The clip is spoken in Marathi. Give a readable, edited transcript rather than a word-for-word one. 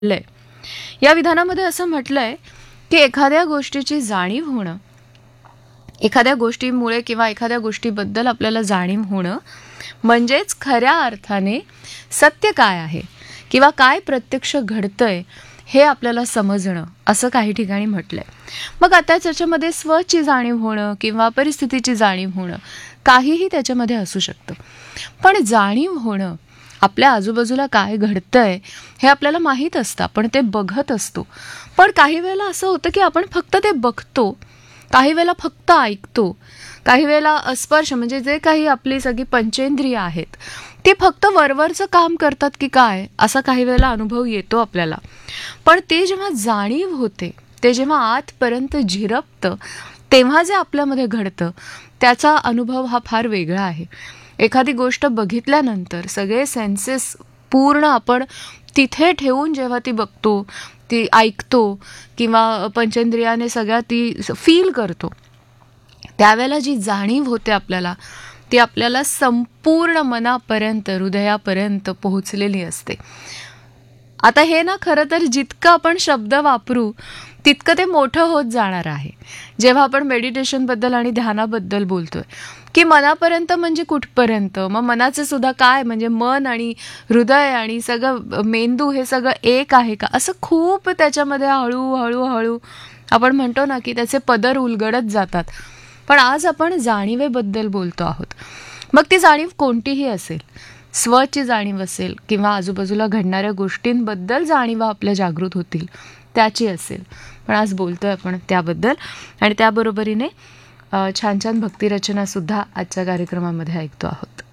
लय. या विधानामध्ये असं म्हटलंय की एखाद्या गोष्टीची जाणीव होणं, एखाद्या गोष्टीमुळे किंवा एखाद्या गोष्टीबद्दल आपल्याला जाणीव होणं म्हणजेच खऱ्या अर्थाने सत्य काय आहे किंवा काय प्रत्यक्ष घडतंय हे आपल्याला समजणं, असं काही ठिकाणी म्हटलंय. मग आता त्याच्यामध्ये स्वची जाणीव होणं किंवा परिस्थितीची जाणीव होणं काहीही त्याच्यामध्ये असू शकतं. पण जाणीव होणं, आपल्या आजूबाजूला काय घडतंय हे आपल्याला माहीत असतं, आपण ते बघत असतो. पण काही वेळेला असं होतं की आपण फक्त ते बघतो, काही वेळेला फक्त ऐकतो, काही वेळेला स्पर्श म्हणजे जे काही आपली सगळी पंचेंद्रिय आहेत ती फक्त वरवरचं काम करतात की काय, असा काही वेळेला अनुभव येतो आपल्याला. पण ते जेव्हा जाणीव होते, ते जेव्हा आतपर्यंत झिरपतं, तेव्हा जे आपल्यामध्ये घडतं त्याचा अनुभव हा फार वेगळा आहे. एखादी गोष्ट बघितल्यानंतर सगळे सेन्सेस पूर्ण आपण तिथे ठेवून जेव्हा ती बघतो, ती ऐकतो किंवा पंचेंद्रियाने सगळ्या ती फील करतो, त्यावेळेला जी जाणीव होते आपल्याला, ती आपल्याला संपूर्ण मनापर्यंत, हृदयापर्यंत पोहोचलेली असते. आता हे ना खरं तर जितकं आपण शब्द वापरू तितकं ते मोठं होत जाणार आहे. जेव्हा आपण मेडिटेशनबद्दल आणि ध्यानाबद्दल बोलतोय की मनापर्यंत म्हणजे कुठपर्यंत, मग मनाचं सुद्धा काय, म्हणजे मन आणि हृदय आणि सगळं मेंदू हे सगळं एक आहे का, असं खूप त्याच्यामध्ये हळू आपण म्हणतो ना की त्याचे पदर उलगडत जातात. पण आज आपण जाणीवेबद्दल बोलतो आहोत. मग ती जाणीव कोणतीही असेल, स्वची जाणीव असेल किंवा आजूबाजूला घडणाऱ्या गोष्टींबद्दल जाणीवा आपल्या जागृत होतील त्याची असेल. पण आज बोलतोय आपण त्याबद्दल आणि त्याबरोबरीने छान छान भक्तिरचनासुद्धा आजच्या कार्यक्रमामध्ये ऐकतो आहोत.